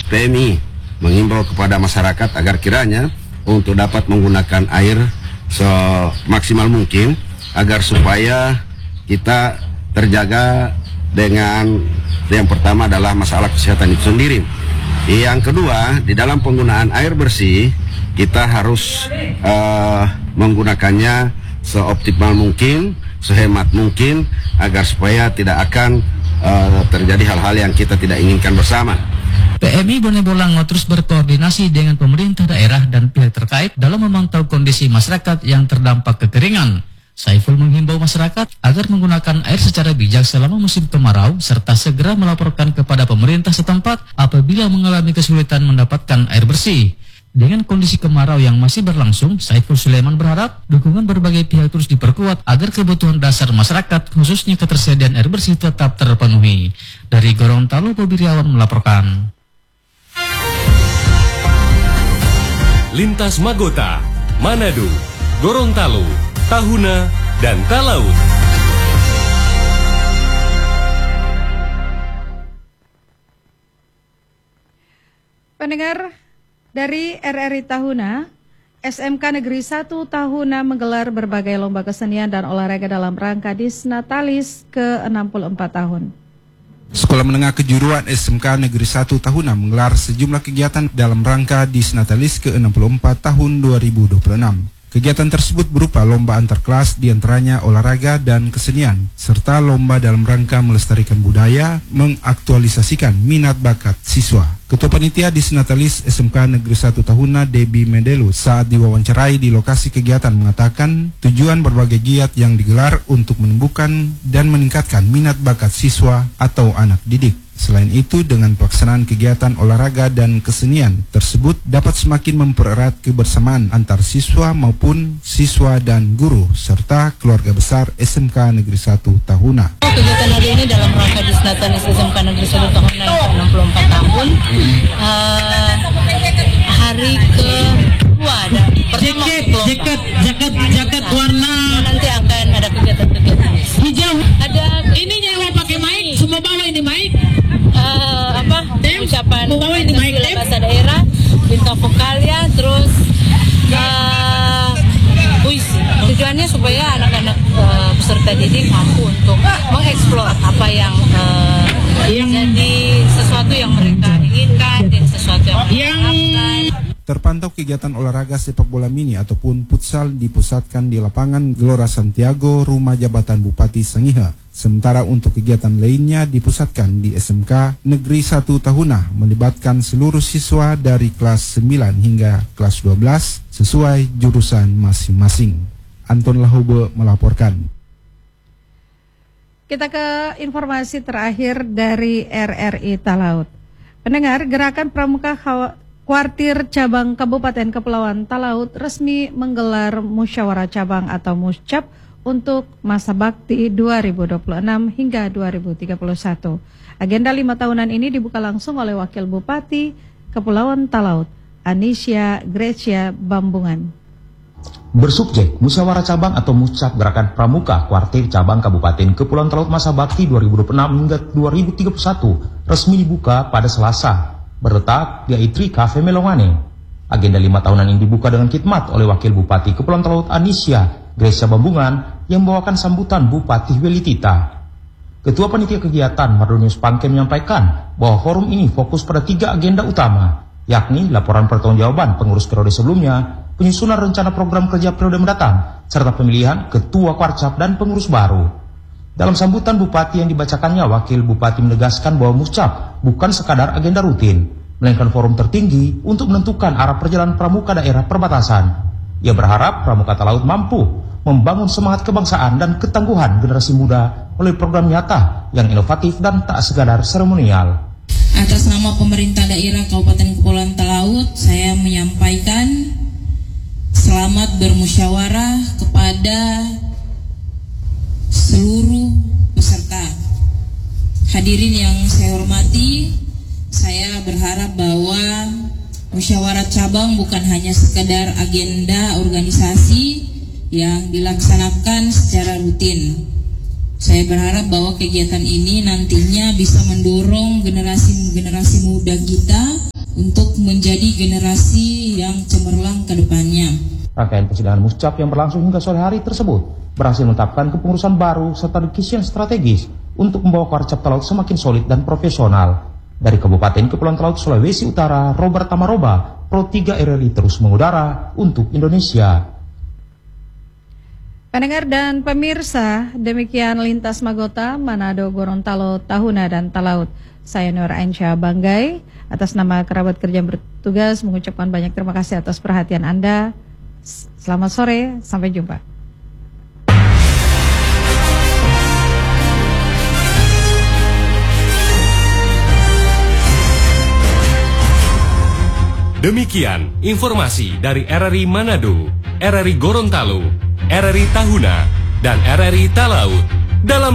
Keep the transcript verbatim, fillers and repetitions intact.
P M I mengimbau kepada masyarakat agar kiranya untuk dapat menggunakan air semaksimal mungkin agar supaya kita terjaga dengan yang pertama adalah masalah kesehatan itu sendiri. Yang kedua, di dalam penggunaan air bersih kita harus uh, menggunakannya seoptimal mungkin, sehemat mungkin agar supaya tidak akan uh, terjadi hal-hal yang kita tidak inginkan bersama. P M I Bone Bolango terus berkoordinasi dengan pemerintah daerah dan pihak terkait dalam memantau kondisi masyarakat yang terdampak kekeringan. Saiful menghimbau masyarakat agar menggunakan air secara bijak selama musim kemarau serta segera melaporkan kepada pemerintah setempat apabila mengalami kesulitan mendapatkan air bersih. Dengan kondisi kemarau yang masih berlangsung, Saiful Sulaiman berharap dukungan berbagai pihak terus diperkuat agar kebutuhan dasar masyarakat khususnya ketersediaan air bersih tetap terpenuhi. Dari Gorontalo, Bobi Riawan melaporkan. Lintas Magota, Manado, Gorontalo, Tahuna, dan Talaut. Pendengar dari R R I Tahuna, S M K Negeri satu Tahuna menggelar berbagai lomba kesenian dan olahraga dalam rangka Disnatalis ke enam puluh empat tahun. Sekolah Menengah Kejuruan S M K Negeri satu Tahuna menggelar sejumlah kegiatan dalam rangka Disnatalis ke enam puluh empat tahun dua ribu dua puluh enam. Kegiatan tersebut berupa lomba antar kelas diantaranya olahraga dan kesenian, serta lomba dalam rangka melestarikan budaya, mengaktualisasikan minat bakat siswa. Ketua Panitia Disnatalis S M K Negeri satu Tahuna, Debbie Medelu, saat diwawancarai di lokasi kegiatan mengatakan tujuan berbagai giat yang digelar untuk menumbuhkan dan meningkatkan minat bakat siswa atau anak didik. Selain itu, dengan pelaksanaan kegiatan olahraga dan kesenian tersebut dapat semakin mempererat kebersamaan antar siswa maupun siswa dan guru, serta keluarga besar S M K Negeri satu Tahuna. Kegiatan hari ini dalam rangka Disnatalis S M K Negeri satu Tahuna yang ke enam puluh empat tahun. Uh, hari kedua ada pertama jaket, jaket, jaket warna. Nanti akan ada kegiatan-kegiatan hijau. Ada ini yang pakai mic, semua bawa ini mic. Uh, apa Tem? ucapan bawa ini mic bahasa daerah, bintang vokalnya, terus uh, puisi. Tujuannya supaya anak-anak uh, peserta didik mampu untuk mengeksplor apa yang uh, yang jadi sesuatu yang mereka inginkan dan sesuatu yang mereka Terpantau kegiatan olahraga sepak bola mini ataupun futsal dipusatkan di lapangan Gelora Santiago, Rumah Jabatan Bupati Sangihe. Sementara untuk kegiatan lainnya dipusatkan di S M K Negeri satu Tahuna, melibatkan seluruh siswa dari kelas sembilan hingga kelas dua belas sesuai jurusan masing-masing. Anton Lahube melaporkan. Kita ke informasi terakhir dari R R I Talaut. Pendengar, Gerakan Pramuka Kuartir Cabang Kabupaten Kepulauan Talaut resmi menggelar musyawarah cabang atau muscap untuk masa bakti dua ribu dua puluh enam hingga dua ribu tiga puluh satu. Agenda lima tahunan ini dibuka langsung oleh Wakil Bupati Kepulauan Talaut, Anisya Grecia Bambungan. Bersubjek musyawarah cabang atau muscap Gerakan Pramuka Kuartir Cabang Kabupaten Kepulauan Talaut masa bakti dua ribu dua puluh enam hingga dua ribu tiga puluh satu resmi dibuka pada Selasa, berletak di Aitri Cafe Melongane. Agenda lima tahunan ini dibuka dengan khidmat oleh Wakil Bupati Kepulauan Talaut Anisya Grecia Bambungan yang membawakan sambutan Bupati Welitita. Ketua Panitia Kegiatan Mardonius Pangke menyampaikan bahwa forum ini fokus pada tiga agenda utama, yakni laporan pertanggungjawaban pengurus periode sebelumnya, penyusunan rencana program kerja periode mendatang, serta pemilihan ketua Kuarcap dan pengurus baru. Dalam sambutan Bupati yang dibacakannya, Wakil Bupati menegaskan bahwa muscap bukan sekadar agenda rutin, melainkan forum tertinggi untuk menentukan arah perjalanan pramuka daerah perbatasan. Ia berharap Pramuka Talaut mampu membangun semangat kebangsaan dan ketangguhan generasi muda melalui program nyata yang inovatif dan tak sekadar seremonial. Atas nama pemerintah daerah Kabupaten Kepulauan Talaut, saya menyampaikan selamat bermusyawarah kepada seluruh peserta. Hadirin yang saya hormati, saya berharap bahwa musyawarah cabang bukan hanya sekedar agenda organisasi yang dilaksanakan secara rutin. Saya berharap bahwa kegiatan ini nantinya bisa mendorong generasi-generasi muda kita untuk menjadi generasi yang cemerlang ke depannya. Rangkaian persidangan Muscap yang berlangsung hingga sore hari tersebut berhasil menetapkan kepengurusan baru serta decision strategis untuk membawa Warcap Talaut semakin solid dan profesional. Dari Kabupaten Kepulauan Talaut, Sulawesi Utara, Robert Tamaroba, Pro tiga R R I terus mengudara untuk Indonesia. Pendengar dan pemirsa, demikian Lintas Magota, Manado, Gorontalo, Tahuna, dan Talaut. Saya Nur Ainsya Banggai, atas nama kerabat kerja yang bertugas mengucapkan banyak terima kasih atas perhatian Anda. Selamat sore, sampai jumpa. Demikian informasi dari R R I Manado, R R I Gorontalo, R R I Tahuna, dan R R I Talaut dalam